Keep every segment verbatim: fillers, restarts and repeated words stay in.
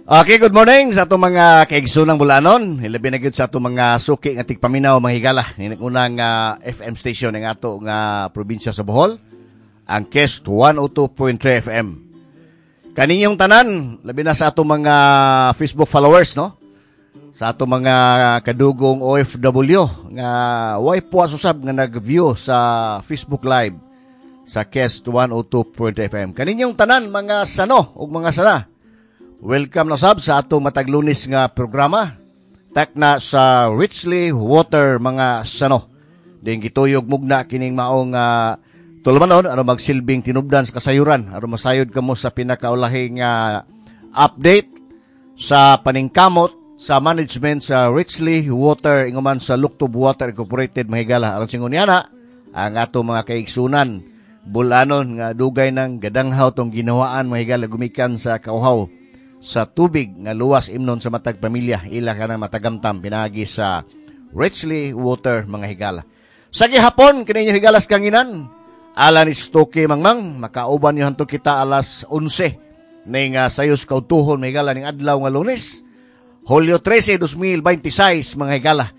Okay, good morning sa atong mga kaigsunang bulanon. Hilabi na gyud sa atong mga suki nga tigpaminaw mga higala. Ini unang uh, F M station ng ato nga probinsya sa Bohol, ang K E S one oh two point three F M. Kaninyong tanan, labi na sa atong mga Facebook followers, no? Sa atong mga kadugong O F W nga way puwas usab nga nag-view sa Facebook Live sa K E S one oh two point three F M. Kaninyong tanan mga sano ug mga sana. Welcome na sab sa atong mataglunis nga programa. Tak na sa Richly Water mga sano. Ding gituyog mugna kining maong uh, tulumanon aron magsilbing tinubdan sa kasayuran aron masayod kamo sa pinakaulahing uh, update sa paningkamot sa management sa Richly Water inguman sa Luktob Water Incorporated mahigala aron singon niana ang ato mga kaigsunan bulanon nga dugay ng gadanghaw tong ginawaan mahigala gumikan sa kauhaw sa tubig nga luwas imnon sa matag pamilya ila ka na matagamtam pinagi sa Richly Water mga higala. Sa gihapon kininyo higalas kanginan alan istoke mangmang makauban yo hanto kita alas onse ning uh, sayos kautuhon mga higala ning adlaw nga Lunes Hulyo trese, dos mil veintiséis mga higala.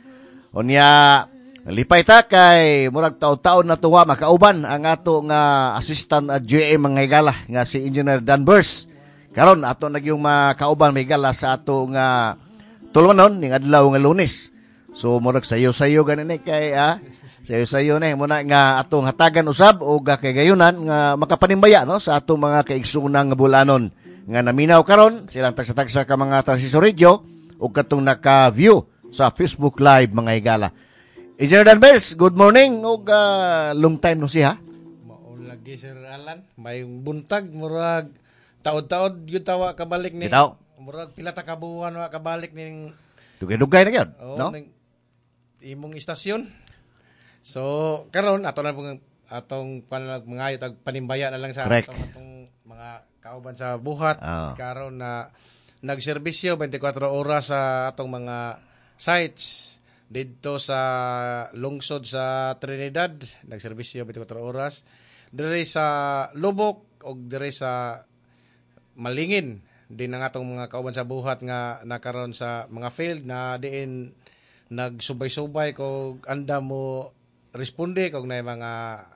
Unya lipay ta kay murag taon-taon na tuwa makauban ang ato nga assistant at G M mga higala nga si Engineer Dan Burst. Karon ato nagyong makauban may gala sa ato nga tulumanon ning adlaw nga Lunes. So murag sayo-sayo ganin kay ah sayo-sayo ni muna nga atong hatagan usab o kay gayunan nga makapanimbaya no sa atong mga kaigsunang nga bulanon nga naminaw karon silang tagsa-tagsa ka mga transistor radio ug katong naka-view sa Facebook Live mga higala. Engineer Dan Burst, good morning ug uh, long time no siya. Mao lagi Sir Alan, may buntag murag taod-taod yung tawa kabalik ni Bitaw. Murag pila ta kabuhan wa kabalik ning dugay-dugay na gyud, oh, no? Ning, imong istasyon. So karon ato na pong atong panag mga tag panimbaya na lang sa Correct. atong, atong mga kauban sa buhat Oh. karon na nagserbisyo twenty-four oras sa atong mga sites didto sa lungsod sa Trinidad, nagserbisyo twenty-four oras dire sa Lubok og dire sa Malingin din ang atong mga kauban sa buhat nga nakaron sa mga field na diin nagsubay-subay kog anda mo responde kog na mga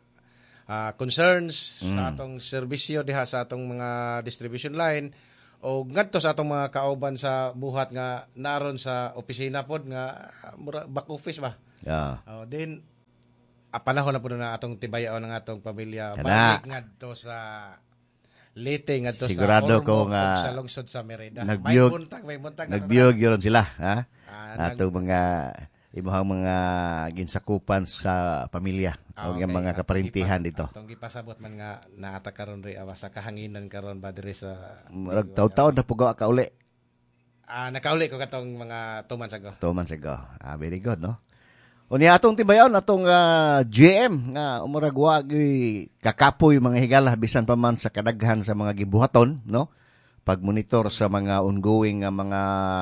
uh, concerns mm. sa atong serbisyo diha sa atong mga distribution line o ngadto sa atong mga kauban sa buhat nga naron sa opisina pod nga uh, back office ba. Yeah. Oh, then a panahon na pud na atong tibayaon ng atong pamilya Kana. balik ngadto sa Lite nga to sigurado sa ko nga sa lungsod sa Merida. Nagbiyog, may buntag, may buntag. Nagbiyog yun sila, ha? Ah, Ato nag, mga imuhang mga ginsakupan sa pamilya o okay, yung mga kaparintihan atong dito. Atong gipasabot man nga naata karon ri awa sa kahanginan karon ba diri sa Murag taw-taw na pugaw ka uli. Ah, nakauli ko katong mga two months ago. Two months ago. Ah, very good, no? Unya atong tibayon atong uh, G M nga umurag wa gyud kakapoy mga higala bisan pa man sa kadaghan sa mga gibuhaton, no? Pagmonitor sa mga ongoing nga mga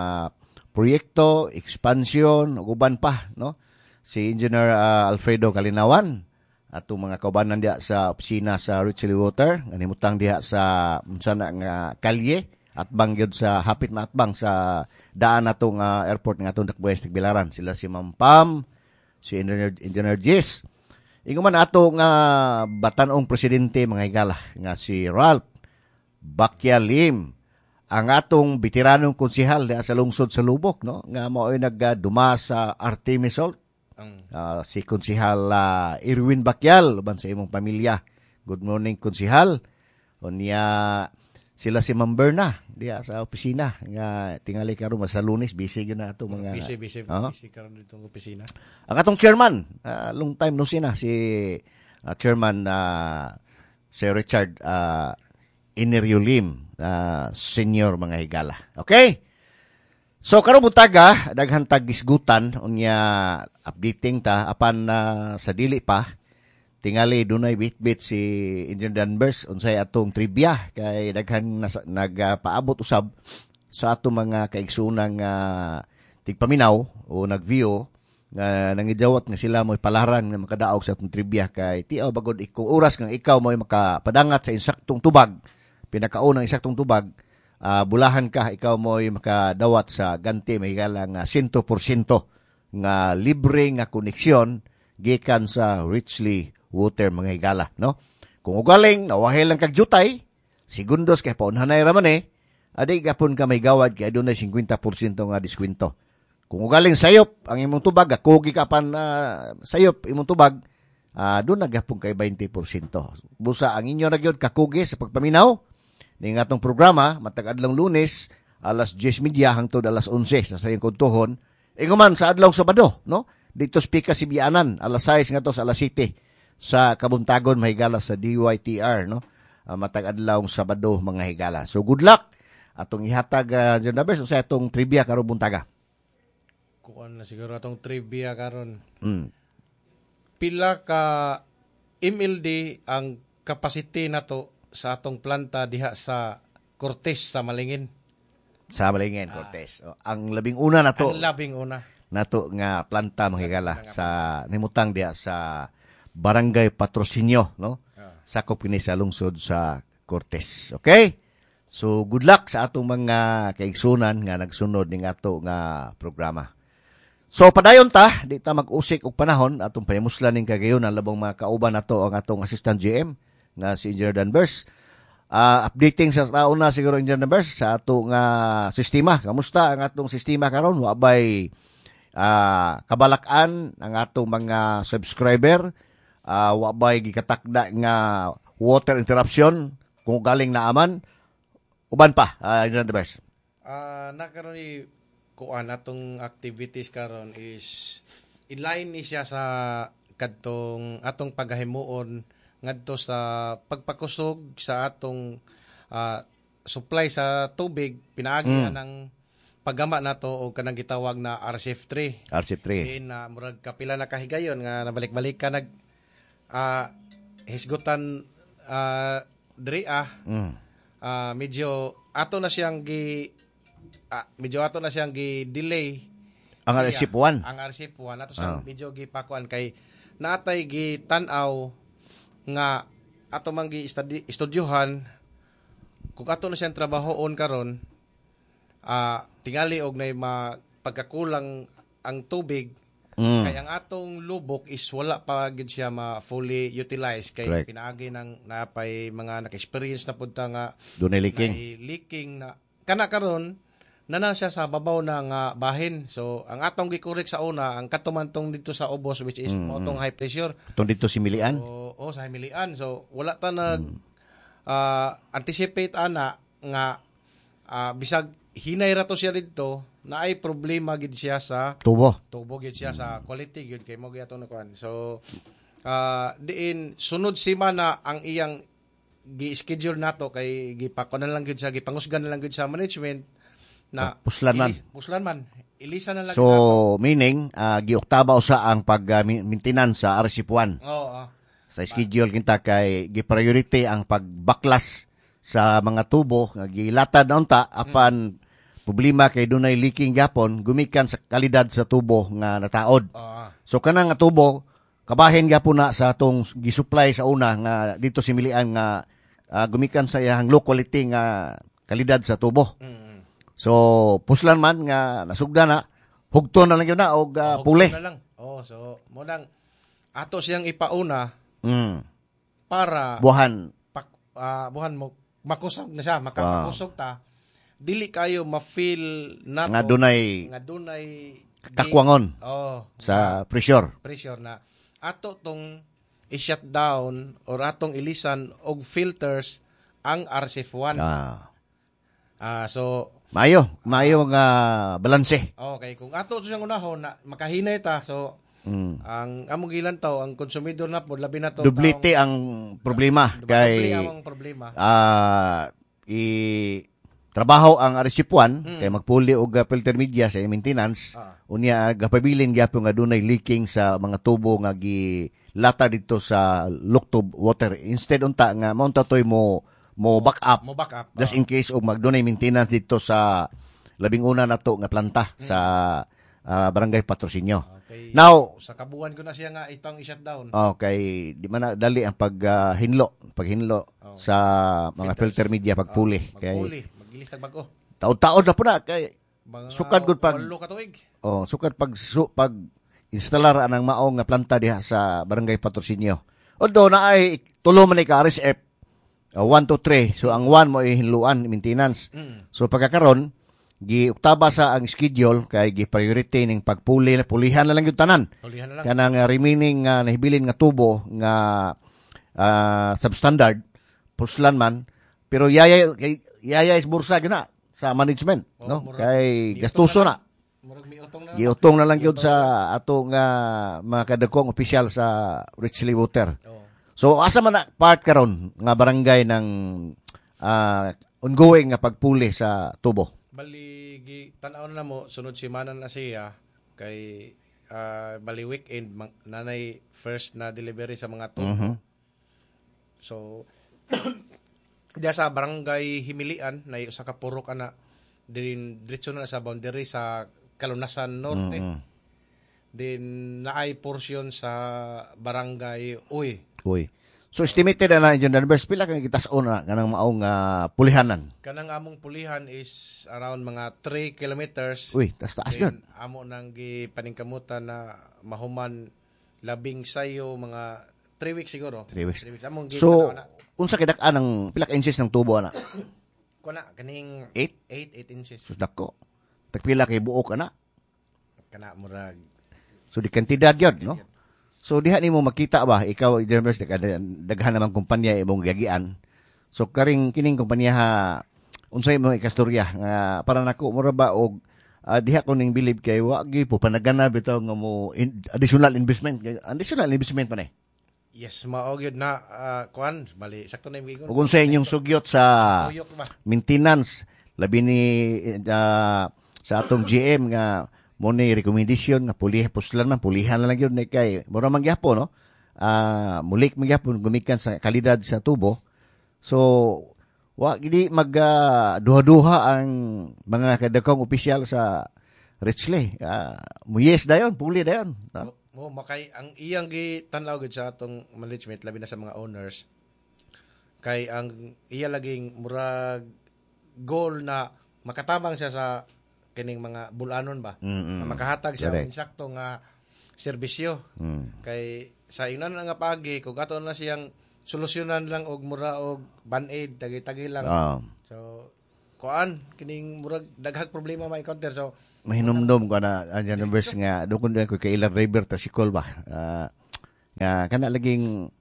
proyekto, expansion, ug uban pa, no? Si Engineer uh, Alfredo Kalinawan atong mga kaubanan diha sa opisina sa Richly Water, nanimutang diha sa unsa na nga kalye at bangyod sa hapit na atbang sa daan atong uh, airport nga atong Dakbues Tigbilaran. Sila si Ma'am Pam, si Engineer, Engineer Jis. Inguman ato nga batanong presidente mga higala nga si Ralph Bakyalim, ang atong veteranong konsehal sa lungsod sa Lubok, no? Nga mao ay nagduma sa Artemisol. Um. Uh, si konsehal uh, Irwin Bakyal uban sa imong pamilya. Good morning konsehal. Unya sila si Ma'am Berna diya sa opisina nga tingali karon sa Lunes busy gyud na ato mga busy busy uh, busy karon dito opisina. Ang atong chairman uh, long time no sina si uh, chairman uh, si Richard uh, Ineryulim uh, senior mga higala. Okay? So karon butaga daghan tag gisgutan unya updating ta apan uh, sa dili pa tingali dunay bit-bit si Engineer Dan Burst unsay atong trivia kay daghan nagpaabot uh, usab sa atong mga kaigsunang uh, tigpaminaw o nag-view nga nangidawat nga sila mo'y palaran nga makadaog sa atong trivia kay tiaw bagod ikaw oras nga ikaw mo'y makapadangat sa insaktong tubag pinakaunang insaktong tubag uh, bulahan ka, ikaw mo'y makadawat sa ganti mahigala nga one hundred percent nga libre nga koneksyon gikan sa Richly Water mga higala, no? Kung ugaling nawahay lang kag jutay, segundos kay paunhanay raman eh, aday gapon ka may gawad kay adunay fifty percent nga diskwento. Kung ugaling sayop ang imong tubag, kugi ka pan uh, sayop imong tubag, uh, doon nagapon kay twenty percent. Busa ang inyo na gyud kakugi sa pagpaminaw ning atong programa matag adlong Lunes alas diyes media hangtod alas onse sa sayong kuntuhon. Inguman sa adlaw Sabado, no? Dito speaker si Bianan alas sais ngadto sa alas siyete sa Kabuntagon mahigala sa D Y T R, no? Uh, matag adlaw Sabado mga higala. So good luck atong ihatag uh, Jandabes sa atong trivia karong buntaga. Kuan na siguro atong trivia karon. Mm. Pila ka M L D ang capacity nato sa atong planta diha sa Cortez sa Malingin? Sa Malingin, ah. Cortez. O, ang labing una nato. Ang labing una. Nato nga planta mahigala sa nimutang diha sa Barangay Patrocinio, no? Ah. Sakop kini sa lungsod sa Cortez. Okay? So good luck sa atong mga kaigsunan nga nagsunod ning ato nga programa. So padayon ta, di ta mag-usik og panahon atong pahimuslan ning kagayon ang labong mga kauban nato ang atong assistant G M nga si Engineer Danvers. Uh, updating sa taon na siguro Engineer Danvers sa atong uh, sistema. Kamusta ang atong sistema karon? Wa bay uh, kabalakan ang atong mga subscriber, uh, wa bay gikatakda nga water interruption kung galing naaman. Uban pa, uh, Engineer Danvers. Ah, uh, nakaroon ni kuan atong activities karon is inline ni siya sa kadtong atong paghahimuon ngadto sa pagpakusog sa atong uh, supply sa tubig pinaagi mm. ng paggama nato og kanang gitawag na R C F three. R C F three. Din na uh, murag kapila na kahigayon nga nabalik-balik ka nag uh, hisgutan uh, diri ah. Mm. Uh, medyo ato na siyang gi Ah, medyo ato na siyang gi-delay ang R C F one. Ang R C F one ato sa oh. medyo gipakuan kay natay gi-tan-aw nga ato man gi-estudyohan kung ato na siyang trabahoon karon ah tingali og nay ma pagkakulang ang tubig mm. kay ang atong lubok is wala pa gid siya ma fully utilize kay Correct. Pinaagi ng napay mga naka-experience na pudta nga dunay leaking leaking na kana karon nana siya sa babaw ng uh, bahin. So, ang atong gikorek sa una, ang katumantong dito sa ubos, which is mm-hmm. motong high pressure. Itong dito si Milian? O, o sa Milian. So, wala ta nag mm. uh, anticipate ana nga uh, bisag hinay rato siya dito, na ay problema gid siya sa tubo. Tubo gid siya mm. sa quality gid kay mo gyud nakuan. So, uh, diin sunod semana ang iyang gi-schedule nato kay gipakon na lang gid sa gipangusgan na lang gid sa management na puslan man. Ilis, puslan man. Ilisa na lang. So, nato. Meaning, uh, gioktabaw sa ang pag-maintenance sa R C F one. Oo. Oh, oh. Sa schedule kinta kay gi-priority ang pagbaklas sa mga tubo nga gilatad na unta apan hmm. problema kay dunay leaking gapon gumikan sa kalidad sa tubo nga nataod. Oh. So kanang nga tubo kabahin gapon na sa atong gisupply sa una nga dito si Milian nga uh, gumikan sa iyang low quality nga kalidad sa tubo. Hmm. So, puslan man nga nasugda na, hugton na lang yun na, o uh, puli. na lang. Oh, so, mo nang ato siyang ipauna mm. para buhan. Pak, uh, buhan mo, makusog na siya, makakusog ta. Dili kayo ma-feel nato. Nga dunay, nga dunay kakwangon oh, sa pressure. Pressure na. Ato tong i-shut down or atong ilisan og filters ang R C F one. Ah. Ah, uh, so Mayo, mayo nga balanse. Okay, kung ato siyang unahon na makahinay ta, so mm. ang among gilantaw ang konsumidor na pod labi na to. Dublite ang problema kay ang problema. Ah, uh, i trabaho ang R C F one mm. kay magpuli og filter media sa maintenance. Ah. Unya gapabilin gyapon nga dunay leaking sa mga tubo nga gilata dito sa luktob water. Instead unta nga mao ta toy mo mo back up, mo back up just uh. in case og magdunay maintenance dito sa labing una nato nga planta mm. sa uh, Barangay Patrocinio. Okay. Now sa kabuan ko na siya nga itong i-shut down. Okay, di man na dali ang paghinlo, uh, paghinlo oh. sa mga filters. Filter media pagpuli. Oh, magpuli, gilis tag bag-o. Taon-taon na po na kay Mga sukad gud pag walo ka tuig. oh, sukad pag su, pag instalar anang maong nga planta diha sa Barangay Patrocinio. Although na ay tulo man ni ka R S F uh, one to three. So ang one mo ay hinluan maintenance. Mm. So pagkakaron gi uktaba sa ang schedule kay gi priority ning pagpuli pulihan na lang yung tanan. Pulihan na lang. Kanang uh, remaining nga uh, nahibilin nga tubo nga uh, substandard puslan man pero yaya kay yaya is bursa gyud na sa management Oh, no murag- kay miutong gastuso na na. Murag miutong na. Giutong na lang gyud sa ato nga mga kadagkong opisyal sa Richley Water. Oh. So asa man na part karon nga barangay ng uh, ongoing nga pagpuli sa tubo. Bali gi tan-aw na mo sunod semana na siya kay ah, bali weekend mang, nanay first na delivery sa mga tubo. Mhm. So diya sa barangay Himilian na usa ka purok ana din diretso na sa boundary sa Kalunasan Norte. Mhm. Din naay portion sa barangay Uy. Uy. So estimated na na numbers pila kang gitas-on na kanang maong uh, pulihanan. Kanang among pulihan is around mga three kilometers. Uy, taas-taas yun. Then, amo nang gipaningkamutan na mahuman labing sayo mga three weeks siguro. Three weeks. Three weeks. Among gi So na unsa kidak-an ang pila ka inches ng tubo ana? kuna kaning Eight? eight eight inches. Sus dako. Tagpila kay buok ana. Kana murag So di kantidad yun, no? So diha nimo makita ba ikaw journalist daghan naman kumpanya imong gagian. So karing kining kumpanya ha unsay imong ikastorya nga para nako mura ba og uh, diha ko ning believe kay wa gyud po panagana bitaw nga mo in, additional investment additional investment man eh. yes mao gyud na uh, kuan bali sakto na imong Ug unsay inyong sugyot sa tuyok ba. maintenance labi ni uh, sa atong G M nga mo ni recommendation nga pulih puslan man pulihan na lang gyud ni kay mura man gyapon no ah uh, mulik man gyapon gumikan sa kalidad sa tubo so wa gidi mag uh, duha-duha ang mga kadakong opisyal sa Richley uh, muyes dayon puli dayon no? Mo makay ang iyang gitanlaw gud sa atong management labi na sa mga owners kay ang iya laging murag goal na makatabang siya sa kining mga bulanon ba Mm-mm. na makahatag siya Correct. og insakto nga serbisyo mm. kay sa inan nga pagi kung ato na siyang solusyonan lang og mura og band-aid tagi-tagi lang Ah, so kuan kining murag daghang problema ma-encounter so mahinumdum ko na ang numbers nga dukon ko kay Ilan River ta sikol ba uh, nga kana laging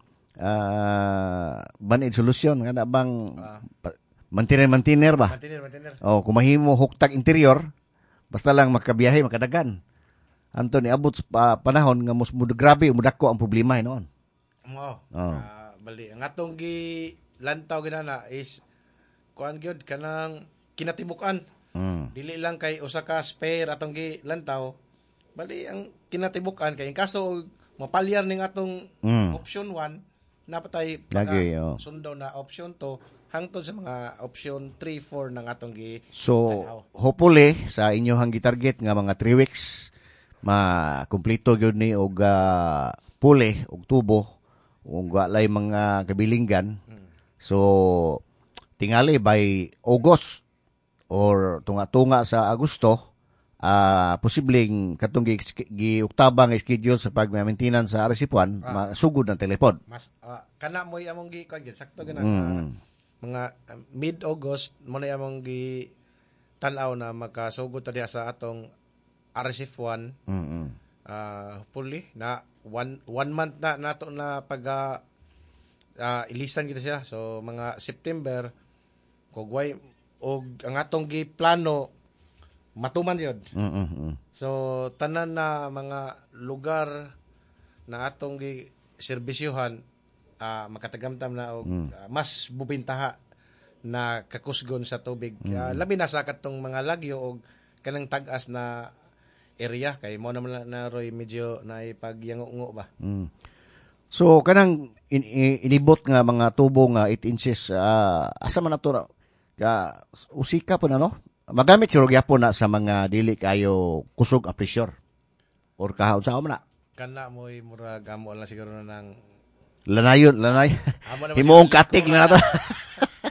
uh, banid solusyon nga na bang ah, mantiner mantiner ba mantinir mantinir oh kung mahimo huktag interior basta lang makabiyahe makadagan anto ni abot pa, panahon nga mas mud grabe umudako ang problema noon mo Oh. ah, bali ang atong gi lantaw ginana is kuan gyud kanang kinatibukan mm. dili lang kay usa ka spare atong gi lantaw bali ang kinatibukan kay in kaso mapalyar ning atong Mm. option one napatay Lagi, oh. sundo na option two hangtod sa mga option three four ng atong gi So tanaw. hopefully sa inyohang gitarget nga mga three weeks makumpleto gyud ni og uh, puli og tubo ug walay mga kabilinggan. So tingali by August or tunga-tunga sa Agosto ah posibleng katong gi, gi oktaba nga schedule sa pag-maintenance sa R C one Ah. masugod ng telepod. mas ah, kana mo'y among gi kuan gyud sakto gyud Mm. mga uh, mid-August mo na among gi tan-aw na makasugod ta diha sa atong R C one Mm. uh, fully na one one month na nato na pag uh, uh, ilisan kita siya so mga September kugway og ang atong gi plano matuman yun Mm. so tanan na mga lugar na atong gi serbisyuhan uh, makatagamtam na og Mm. uh, mas bubintaha na kakusgon sa tubig uh, labi na sa katong mga lagyo og kanang tag-as na area kay mo naman na Roy medyo na ipagyango-ngo ba. Mm. So kanang in, in, inibot nga mga tubo nga eight inches ah, asa man ato na ka usika po na no magamit siguro gyapon na sa mga dili kayo kusog a pressure or kahawon sa na Kana mo'y murag amo lang siguro na ng lanayon lanay amo naman himuong siguro- katig na to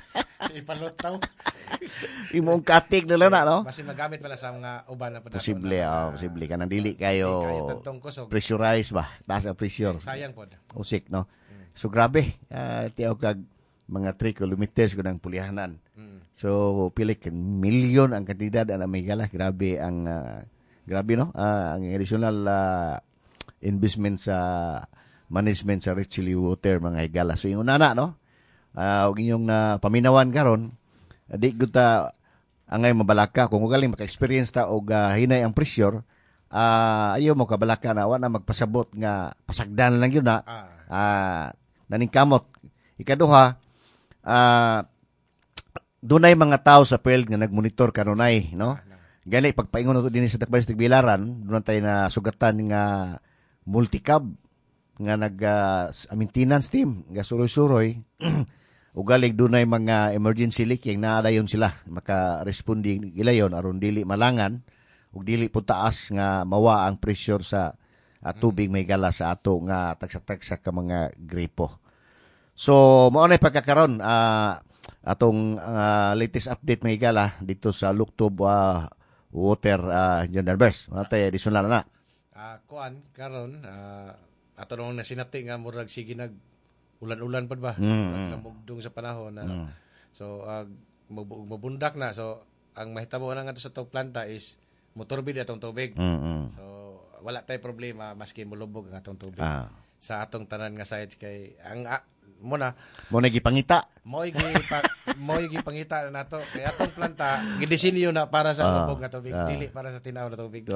Ipalutaw. Imong katik nila na, no? Basi magamit pala sa mga uban na padato. Posible, oh, posible. Kanang dili kayo Kayo tagtong kusog. pressurize ba? Taas ang pressure. Sayang po. Usik, no? So, grabe. Uh, tiyaw kag mga three kilometers ko ng pulihanan. Mm. So, pili ka milyon ang kantidad ang Amigala. Grabe ang, uh, grabe, no? Uh, ang additional uh, investment sa management sa Rich Chili Water, mga higala. So, yung unana, no? Uh, huwag inyong na uh, paminawan karon, di ko ta angay mabalaka. Kung galing maka-experience ta o uh, hinay ang pressure, uh, ayaw mo kabalaka na, wala na magpasabot nga pasagdan lang yun na, Ah. uh, naningkamot. Ikaduha, uh, dunay mga tao sa field nga nagmonitor kanunay, no? Gali, pagpaingon na ito din sa Dakbayan sa Tigbilaran, doon tayo na sugatan nga multicab, nga nag-maintenance uh, team, nga suroy-suroy, ugalig dunay mga emergency leaking, naadayon sila, maka-responding ilayon, aron dili malangan, ug dili po taas nga mawa ang pressure sa uh, tubig may gala sa ato nga tagsa-tagsa ka mga gripo. So, mao na pagkakaroon, uh, atong uh, latest update may gala dito sa Luktob uh, Water uh, Gender Best. Matay additional na. Ah, kuan karon ah ato nung nasinati nga murag sige nag ulan-ulan pud ba? Mm, Namugdong sa panahon na. Mm. So ag uh, mabundak na. So ang mahitabo na nga to sa tong planta is motorbid atong tubig. Mm-mm. So wala tay problema maski molubog ang atong tubig. Ah. Sa atong tanan nga sites kay ang ah, muna Mo na gipangita. moy gi pa, moy gi pangita na nato kay atong planta gidisenyo na para sa Ah, lubog nga tubig, ah. dili para sa tinaw na tubig.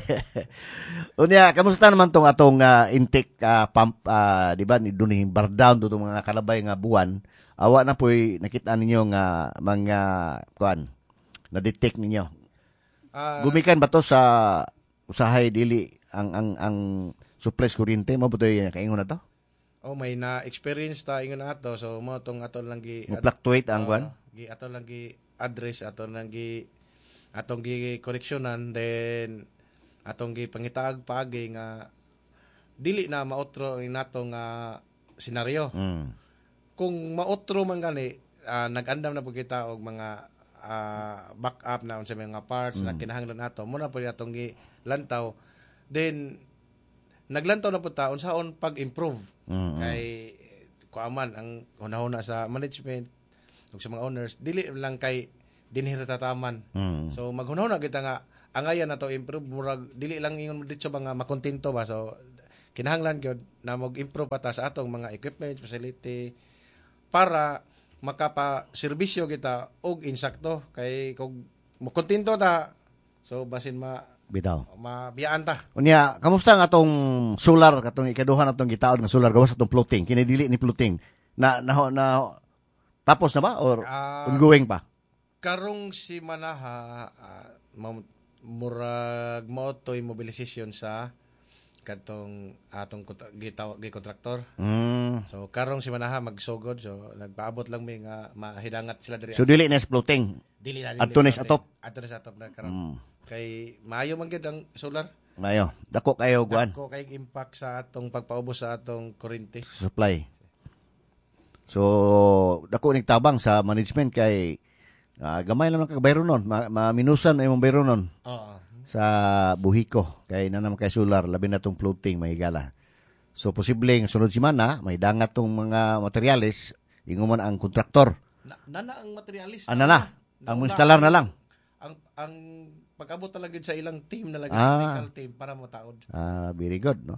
Unya, kamusta naman tong atong uh, intake uh, pump, uh, di ba, doon yung bar down doon mga kalabay nga buwan. Awa na po'y nakita ninyo nga mga, kuan, na-detect ninyo. Ah, Gumikan ba to sa usahay dili ang ang ang supplies kuryente mo ba to yung kaingon na to? oh may na experience ta ingon ato so mo tong ato lang gi Mo fluctuate ang oh, kuan? gi ato lang gi address ato lang gi atong gi correctionan then atong gi pangitaag paagi nga dili na maotro in nato nga senaryo. Mm. Kung maotro man gani ah, nag-andam na pud kita og mga ah, backup na unsa may mga parts na kinahanglan nato mo na pud atong gi lantaw then naglantaw na pud ta unsaon pag-improve. Mm. Kay kuaman ang hunahuna sa management ug sa mga owners dili lang kay dinhi ra tataman. Mm. So maghunahuna kita nga angayan na to improve murag dili lang ingon mo dito ba nga makontento ba so kinahanglan gyud na mag-improve pa ta sa atong mga equipment facility para makapa-serbisyo kita og insakto kay kung makontento ta so basin ma Bitaw. mabiyaan ta. Unya, kamusta ang atong solar, katong ikaduha na atong gitaon nga solar, gawas atong floating, kinidili ni floating. Na, na, na, tapos na ba? Or Ah, ongoing pa? karong si Manaha ah, mam- murag mo to'y mobilisasyon sa katong atong kont- gitaw gi kontraktor. Mm. So karong si Manaha magsugod so nagpaabot lang mi nga mahidangat sila diri. So, dili na floating. dili na adto ni sa top. Adto ni sa top na karon. Mm. Kay maayo man gyud ang solar. Mayo, dako kayo, guan, Dako kay impact sa atong pagpaubos sa atong kuryente. supply. So, dako nagtabang sa management kay ah, gamay lang ang kabayro nun. Ma- maminusan ay mong bayro nun Oo. sa buhiko. Kay nanam kay solar, labi na tong floating, mahigala. So, posibleng sunod simana, may dangat tong mga materyales, inguman ang kontraktor. Na, nana ang materialista. Ano na? Ang installer na lang. Ang ang pag-abot talaga sa ilang team na lang Ah. technical team para mo taod. Ah, very good, no?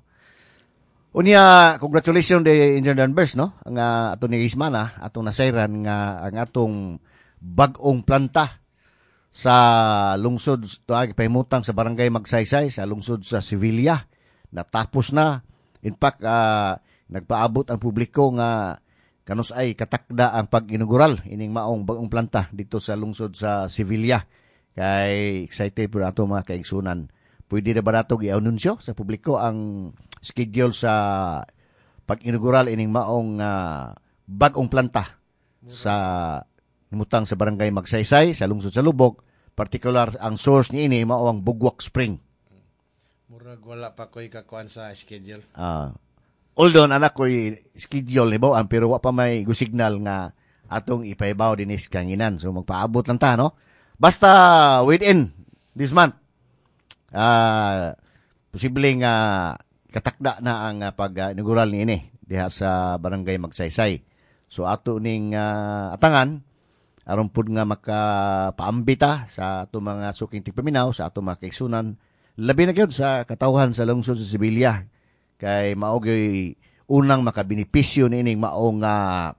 Unya, congratulations de Engineer Danvers, no? Ang uh, ato ni Gismana, atong nasayran nga ang atong bag-ong planta sa lungsod, tuag pahimutang sa barangay Magsaysay, sa lungsod sa Sevilla. Natapos na. In fact, ah, nagpaabot ang publiko nga kanus ay katakda ang pag-inaugural ining maong bag-ong planta dito sa lungsod sa Sevilla. Kay excited po nato mga kaigsunan. Pwede na ba nato i-anunsyo sa publiko ang schedule sa pag-inaugural ining maong uh, bag-ong planta sa nimutang sa barangay Magsaysay, sa lungsod sa Lubok. Particular ang source ni ini mao ang Bugwak Spring. Murag wala pa ko'y kakuan sa schedule. Ah, although anak ko'y schedule, hibaw, pero wa pa may go signal nga atong ipaibaw dinis kanginan. So magpaabot lang ta, no? Basta within this month, uh, posibleng uh, katakda na ang uh, pag-inaugural ni ini diha sa Barangay Magsaysay. So ato ning uh, atangan aron pud nga makapaambita sa ato mga suking tigpaminaw, sa ato mga kaigsunan, labi na gyud sa katawhan sa lungsod sa Sibilya, kay mao gyud unang makabenepisyo niining maong uh,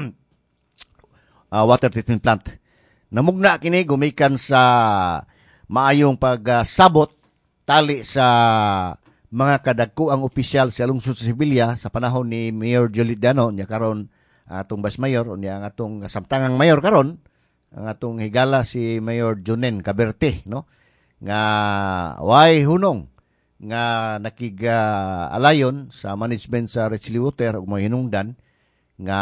uh, water treatment plant. Namugna kini gumikan sa maayong pagsabot uh, tali sa mga kadagkuang opisyal sa lungsod sa Sibilya sa panahon ni Mayor Jolit Dano, nya karon atong Vice Mayor, unya ang atong samtangang mayor karon, ang atong higala si Mayor Junen Caberte, no? Nga way hunong nga nakig-alayon sa management sa Richley Water ug mga hinungdan nga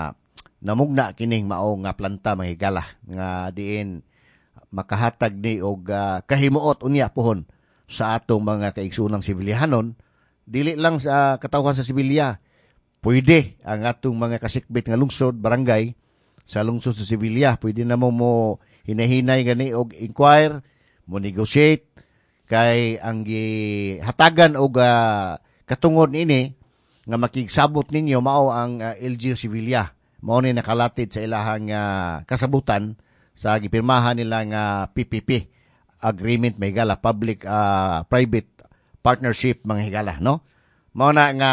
namugna kining mao nga planta mahigala nga diin makahatag ni og uh, kahimuot unya pohon sa atong mga kaigsunang Sibilyahanon, dili lang sa katawhan sa Sibilya, pwede ang atong mga kasikbit nga lungsod, barangay sa lungsod sa Sibilya, pwede na mo mo hinahinay gani og inquire, mo negotiate, kay ang gihatagan og uh, katungod nini nga makigsabot ninyo mao ang uh, L G U Sibilya. Mao ni nakalatid sa ilahang uh, kasabutan sa gipirmahan nila nga P P P agreement may higala, public uh, private partnership mga higala, no? Mao na nga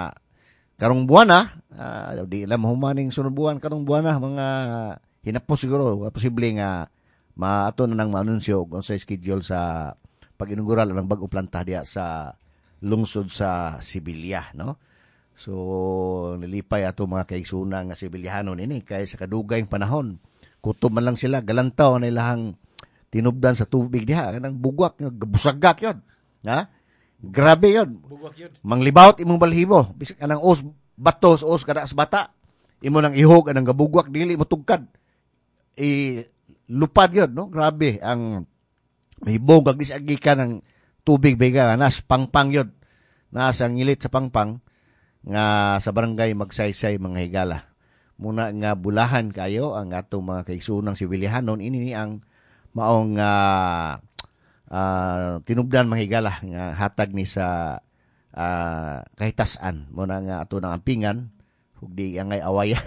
karong buwan na, uh, di lang mahumaning sunod buwan, karong buwan na, mga hinapos siguro, posible nga maato na nang maanunsyo kung sa schedule sa pag-inaugural ng bagong planta diya sa lungsod sa Sibilya, no? So, nilipay ato mga kaigsunan nga Sibilyahanon ini, kaya sa kadugayng panahon, kutob man lang sila, galantaw na ilahang tinubdan sa tubig diha, kanang bugwak, busagak yun, ha? Grabe yun. Manglibawt imong balhibo. Bisik anang os batos, os kada sa bata. Imo nang ihog anang gabugwak dili mo tugkad. I lupad yun, no? Grabe ang mahibong kag disagikan ng tubig bega nas pangpang yun. Nasa ngilit sa pangpang nga sa barangay Magsaysay mga higala. Muna nga bulahan kayo ang atong mga kaigsunang Sibilyahanon, ini ni ang maong uh, Uh, tinubdan mahigala nga hatag ni sa uh, kahitasan mo na nga ato ng ampingan ug di angay awayan.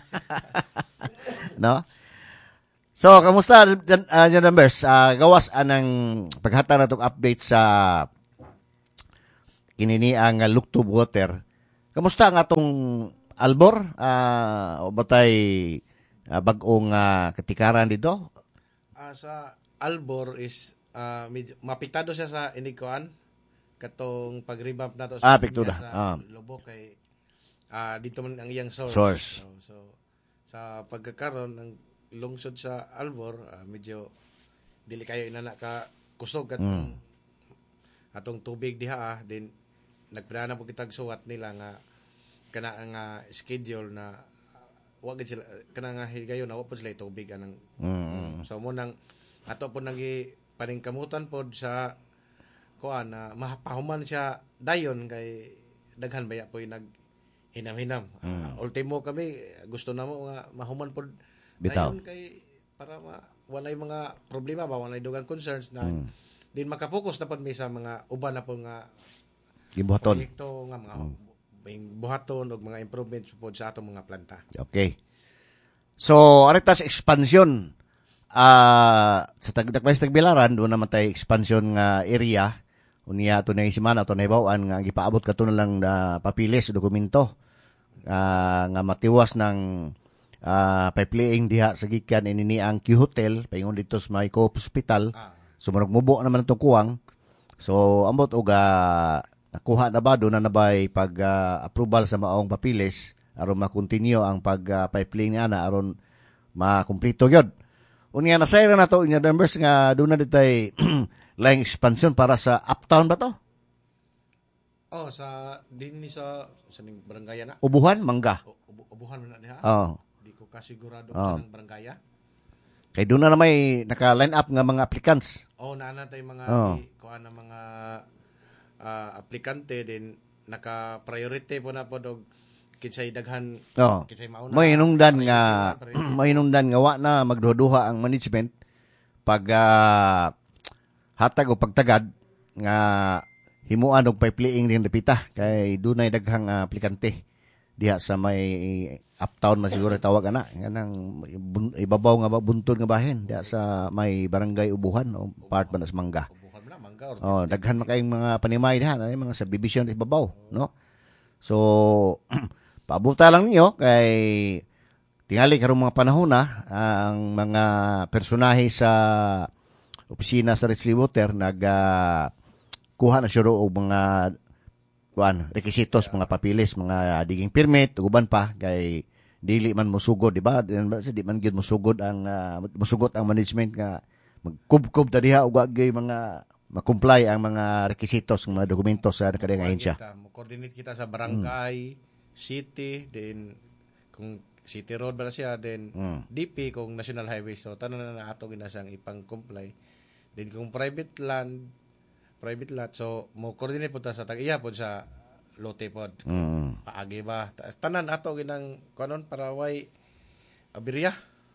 No? So, kamusta Jan uh, Jan Numbers? Uh, gawas anang paghatag natong update sa kinini ang uh, Luktob Water. Kamusta ang atong Albor? Uh, o batay uh, bag-ong uh, katikaran dito? Uh, sa Albor is Uh, medyo, mapitado siya sa inikuan katong pag-revamp nato sa, ah, piktura. sa ah. Lobo kay uh, dito man ang iyang source. source. So, so sa pagkakaroon ng lungsod sa Albor, uh, medyo dili kayo inana ka kusog katong mm. atong tubig diha ah. Then nagpilana po kitag suwat nila nga kana nga schedule na uh, wag sila kana nga higayon na wa po sila tubig anang mm. so mo nang ato po nang paningkamutan pod sa kuan na mapahuman siya dayon kay daghan baya po nag hinam-hinam. Mm. Uh, ultimo kami gusto namo nga mahuman pod dayon kay para ma, walay mga problema ba walay dugang concerns na mm. din makapokus na pod mi sa mga uban na po nga gibuhaton proyekto nga mga mm. buhaton og mga improvements pod sa atong mga planta. Okay. So aritas expansion Uh, sa Tagdakbay sa Tagbilaran, doon naman tayo expansion nga area. Unya ito na yung simana, ito na ibawaan nga gipaabot ka ito na lang na papilis, dokumento. Uh, nga matiwas ng uh, pipelaying diha sa gikan inini ang Q-Hotel, paingon dito sa may Co-op Hospital. So manugmubo naman itong kuwang. So ambot og uh, nakuha na ba, doon na nabay pag-approval uh, sa maong papilis, aron makontinue ang pag-pipelaying uh, niya na, aron makumplito yun. Unya nasayra na to inya numbers nga doon na ditay laying expansion para sa uptown ba to? Oh, sa din ni sa sa ning barangay na. Ubuhan mangga. Ubu, ubuhan na diha. Oh. Di ko kasigurado oh. sa nang barangay. Kay doon na, na may naka-line up nga mga applicants. Oh, naa na tay mga oh. kuan na mga uh, aplikante din naka-priority po na po dog kinsay daghan Oh. kinsay mauna. May hinungdan Pareho nga yun, pareho yun. may hinungdan nga wa na magduha-duha ang management pag ah, hatag o pagtagad nga himuan og payplaying din dapita kay dunay daghang ah, aplikante diha sa may uptown man siguro tawag ana kanang bun- ibabaw nga ba- buntod nga bahin diha sa may barangay Ubuhan o part man sa Mangga. Ubuhan mo na, mangga or Oh, daghan man kayong mga panimay diha, ay mga subdivision sa ibabaw, no? So, paabuta lang niyo kay tingali karong mga panahon na ang mga personahe sa opisina sa Rizli Water nag ah, kuha na siya og mga kuan requisitos, mga papilis, mga digging permit, ug uban pa kay dili man mosugod, di ba? Di man gyud mosugod ang ah, mosugot ang management nga magkubkob ta diha ug wa gyud mga ma-comply ang mga requisitos ng mga dokumento sa kadang ahensya. Kita, mo coordinate kita sa barangay, city, then kung city road ba na siya, then Mm. D P kung national highway. So tanan na nato gina siyang ipang-comply. Then kung private land, private lot, so mo coordinate po ta sa tag-iya po sa lote pod. Mm. Paagi ba? Ta- Tanan ato ginang kanon para way abirya.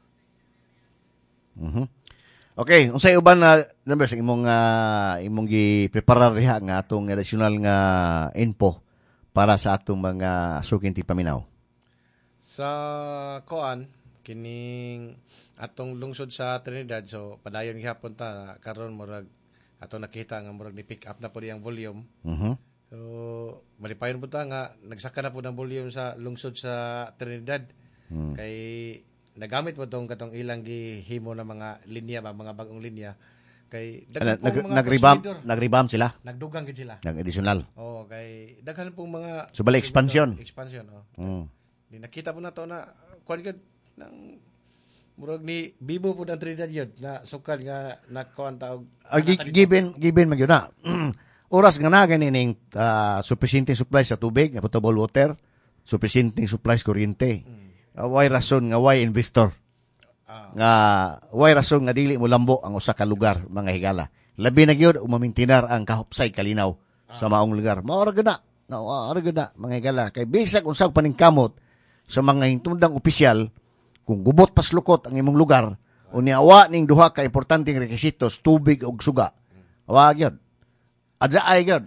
Mhm. Okay, unsay uban na numbers imong ah, imong gi-preparar diha nga atong additional nga info para sa atong mga suking tipaminaw. Sa koan kining atong lungsod sa Trinidad, so padayon gihapon ta karon murag ato nakita nga murag ni pick up na po diyang volume. Mhm. So malipayon po ta nga nagsaka na po ng volume sa lungsod sa Trinidad. Hmm. Kay nagamit po tong katong ilang gihimo na mga linya ba, mga bagong linya. Kay daghan Nag, pong mga nag-revamp, consumidor. nag-revamp sila, Nagdugang gid sila. nag-additional. Oh, kay daghan pong mga So, bali, expansion. Expansion, oh. Mm. Di nakita po na to na kuan gid ng murag ni Bibo po ng Trinidad yun na sukad nga nakuan ta og Ah, gi- given given man gyud na. Oras nga na ganing uh, sufficient supply sa tubig, nga potable water, sufficient supply sa kuryente. Uh, why rason nga why investor? Ah. Nga why rason nga dili mo lambo ang usa ka lugar, mga higala. Labi na gyud umamintinar ang kahupsay kalinaw sa maong lugar. Mao ra gyud na. No, ara gyud na, mga higala. Kay bisag unsang paningkamot sa mga hintundang opisyal kung gubot pas lukot ang imong lugar unya awa ning duha ka importanteng requisitos, tubig ug suga. Awa gyud. Adja ay gyud.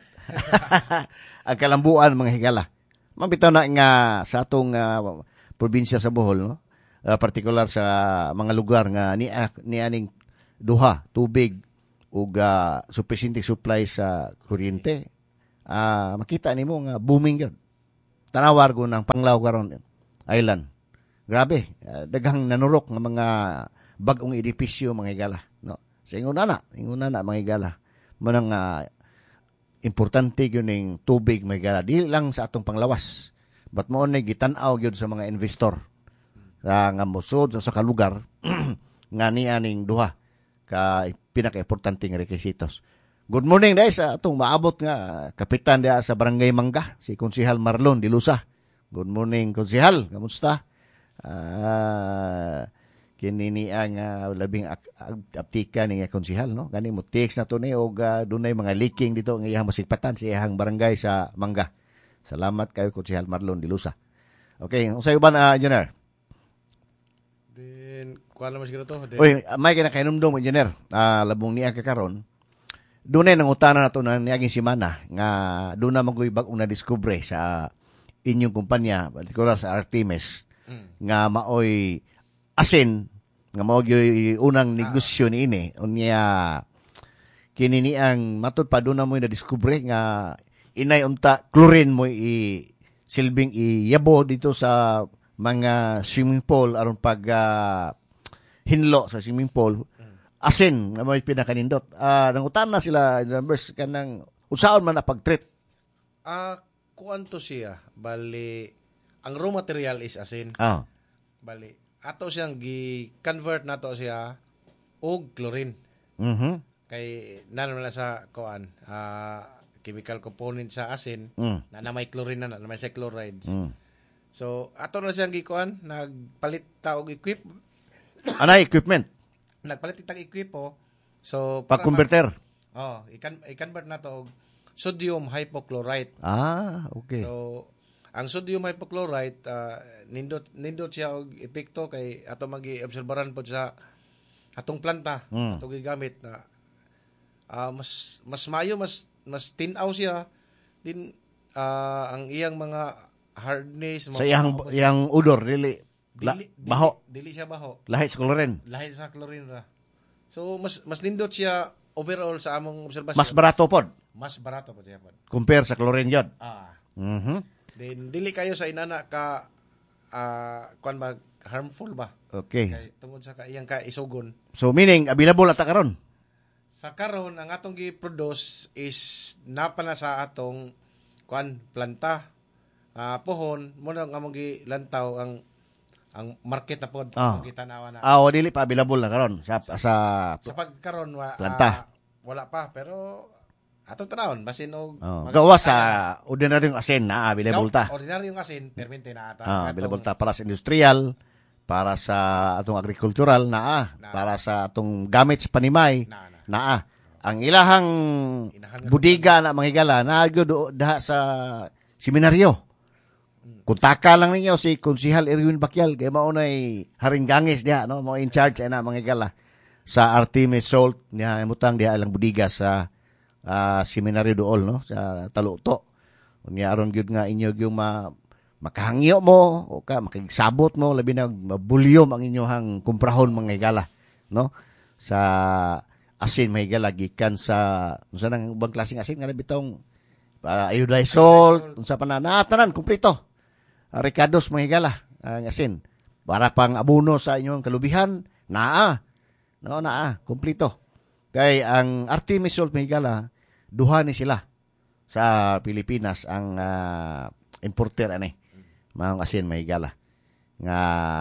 Ang kalambuan, mga higala. Mabitaw na nga sa atong uh, probinsya sa Bohol, no? Uh, partikular sa mga lugar nga ni ni aning duha, tubig ug uh, sufficient supply sa kuryente. Ah, uh, makita nimo nga booming gyud. Tanawar ko ng Panglao karon island. Grabe, uh, daghang nanurok nga mga bag-ong edipisyo, mga higala, no? Sa ingon na, ingon na mga higala. Manang uh, importante gyud ning tubig, mga higala, di lang sa atong panglawas. But mo na gitan-aw gyud sa mga investor uh, nga musod sa kalugar nga ni aning duha ka pinaka-importanteng requisitos. Good morning dai sa atong maabot nga kapitan dia sa Barangay Mangga, si Konsehal Marlon Dilusa. Good morning, Konsehal. Kamusta? Ah, uh, kini ni ang uh, labing aptika ni Konsehal, no? Gani mo text na to ni og uh, dunay mga leaking dito nga iyang masigpatan sa iyang barangay sa Mangga. Salamat kayo, Konsehal Marlon Dilusa. Okay, unsay uban uh, engineer? Then kuan naman siguro to. Then, Oy, may kinakainomdom engineer. Ah, uh, labong niya kakaron. Dunay nang utana nato na niaging semana nga doon na magoy bag-ong na diskubre sa inyong kumpanya, partikular sa Artemis, mm. nga maoy asin nga mao gyud unang negosyo ni ini unya kini ni ang matud pa doon na mo na diskubre nga inay unta chlorine mo i silbing iyabo dito sa mga swimming pool aron pag uh, hinlo sa swimming pool. Asin na may pinakanindot. Ah, uh, nangutan na sila numbers kanang unsaon man na pag-treat. Ah, uh, kuan to siya. Bali ang raw material is asin. Ah. Bali ato siyang gi-convert nato siya og chlorine. Mhm. Kay nanon na sa kuan, ah uh, chemical component sa asin mm. na na may chlorine na, na may chlorides. Mm. So ato na siyang gi-kuan, nagpalit ta og equip. Anay equipment. Nagpalit tag equipo. So pag-converter. Oh, i-convert na to og sodium hypochlorite. Ah, okay. So ang sodium hypochlorite uh, nindot nindot siya og epekto kay ato magi-obserbaran pod sa atong planta, Mm. ato gigamit na ah, mas mas mayo mas mas tinaw siya din ah, ang iyang mga hardness Sa iyang iyang odor dili la, dili, dili, baho, dili siya baho. lahi sa chlorine. Lahi sa chlorine ra. So mas mas nindot siya overall sa among obserbasyon. Mas barato pod Mas barato po siya pod. compare sa chlorine yun. Ah. Mhm. Then dili kayo sa inana ka ah kuan ba harmful ba? Okay. Kay tungod sa iyang ka isugon. So meaning available ata karon. Sa karon ang atong gi-produce is napana sa atong kuan planta. Ah pohon mo na nga among gilantaw ang ang market na pod Ah. ang gitanawa na. Ah, o dili pa available na karon sa sa Sa pagkaron wa, Planta. ah, wala pa pero atong tanawon basin og oh, mga- gawa sa ordinaryong asin na available ta. Ordinaryong asin permente na ata. Ah, Atong- available ta para sa industrial, para sa atong agricultural naa, Na. para sa atong gamit sa panimay Na, na. naa. Ang ilahang Inahan nga budiga na mga higala na gyud daha sa seminaryo. Kuntaka lang ninyo si Konsihal Erwin Bakyal kay mao nay haring gangis diha no, mo in charge ana mga higala sa Artemis Salt niya imutang diha lang budiga sa ah, seminaryo dool no sa Taluto. Unya aron gyud nga inyo gyud ma makahangyo mo o ka makigsabot mo labi na mabulyom ang inyong kumprahon mga higala no sa asin mga higala gikan sa unsa nang ubang klaseng asin nga bitong uh, iodized salt unsa pa na na tanan kumpleto. Uh, Ricardo's mga higala ang asin para pang abono sa inyong kalubihan naa no naa kumpleto kay ang Artemis Salt mga higala duha ni sila sa Pilipinas ang ah, importer ani mga asin mga higala nga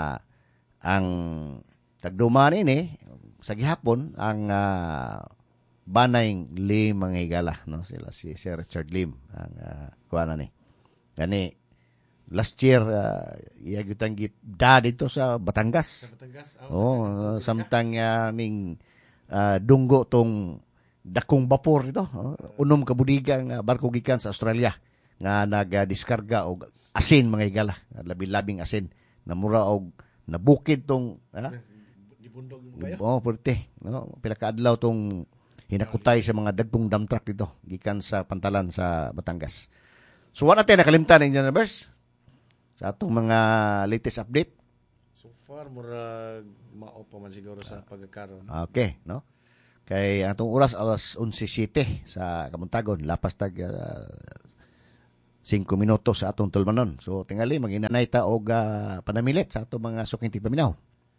ang tagduma ini sa gihapon ang uh, Banayng Lim mga higala no sila si Sir Richard Lim ang uh, kuana ni gani last year uh, iya gyutang gida dito sa Batangas. Sa Batangas. Oh, uh, samtang uh, ning uh, dunggo tong dakong bapor ito, oh, unom ka budiga nga barko gikan sa Australia nga nagadiskarga og asin mga higala, labi-labing asin na mura og nabukid tong ha? Dibundog mo kayo. Oh, purti, no? Pila ka adlaw tong hinakutay sa mga dagkong dump truck dito gikan sa Pantalan sa Batangas. So wala tayo nakalimtan ng Janabers sa atong mga latest update. So far murag mao pa man siguro sa pagkakaroon. Okay, no? Kay atong oras alas eleven siete sa Kamuntagon, lapas tag uh, five minutos sa atong tulmanon. So tingali maginanay ta og uh, panamilit sa atong mga suking tigpaminaw.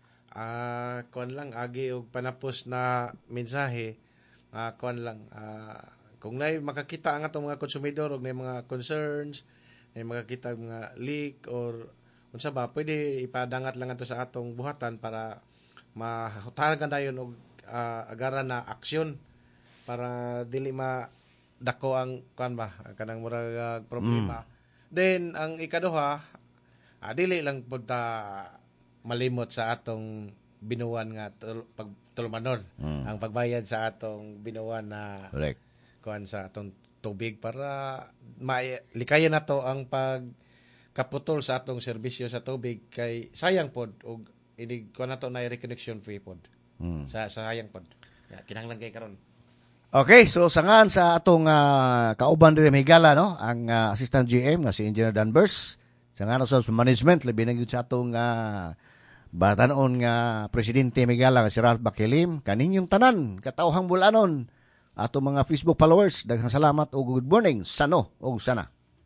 Ah, kon lang agi og panapos na mensahe. Ah, kon lang ah, kung nay makakita ang atong mga konsumidor og may mga concerns, may makakita og mga leak or unsa ba pwede ipadangat lang ato sa atong buhatan para mahutagan dayon og uh, agaran na aksyon para dili ma dako ang kuan ba kanang murag uh, problema. Then ang ikaduha ah, dili lang pud ta malimot sa atong binuwan nga tul- pagtulmanon ang pagbayad sa atong binuwan na Correct. kuan sa atong tubig para malikayan nato ang pagkaputol sa atong serbisyo sa tubig kay sayang pod og inig kuan nato na reconnection fee pod sa sa sayang pod ya, kinahanglan kay karon. Okay, so sangan sa atong uh, kauban diri Higala no, ang uh, Assistant G M nga si Engineer Danvers. Sangan sa management labi na gyud sa atong uh, batanon nga presidente Higala nga si Ralph Bakelim, kaninyong tanan katawhang bulanon. Ato mga Facebook followers, daghang salamat o good morning, sano o sana.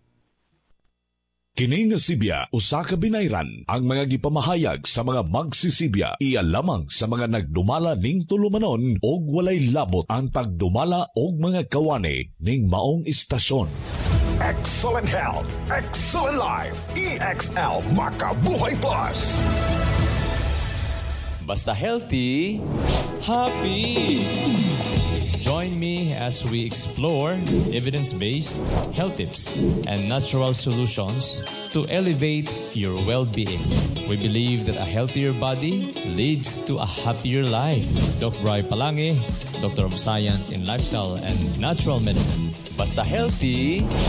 Kini nga Sibya, usa ka binayran ang mga gipamahayag sa mga magsisibya. Iya lamang sa mga nagdumala ning tulumanon og walay labot ang pagdumala og mga kawani ning maong istasyon. Excellent health, excellent life. E X L Makabuhay Plus. Basta healthy, happy. Join me as we explore evidence-based health tips and natural solutions to elevate your well-being. We believe that a healthier body leads to a happier life. Doctor Bri Palange, Doctor of Science in Lifestyle and Natural Medicine. Basta healthy,